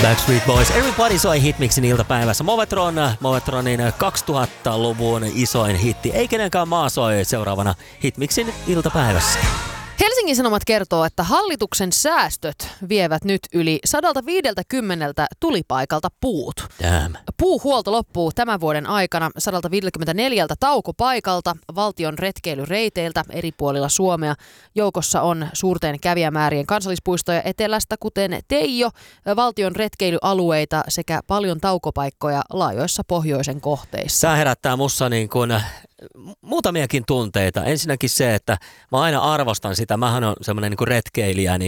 Backstreet Boys, Everybody soi Hitmixin iltapäivässä. Movetronin 2000-luvun isoin hitti. Ei kenenkään maa soi seuraavana Hitmixin iltapäivässä. Helsingin Sanomat kertoo, että hallituksen säästöt vievät nyt yli 150 tulipaikalta puut. Damn. Puuhuolto loppuu tämän vuoden aikana 154 taukopaikalta valtion retkeilyreiteiltä eri puolilla Suomea. Joukossa on suurten kävijämäärien kansallispuistoja etelästä, kuten Teijo, valtion retkeilyalueita sekä paljon taukopaikkoja laajoissa pohjoisen kohteissa. Tämä herättää mussa niin kuin muutamiakin tunteita. Ensinnäkin se, että mä aina arvostan sitä. Mähän on semmoinen niin kuin retkeilijä,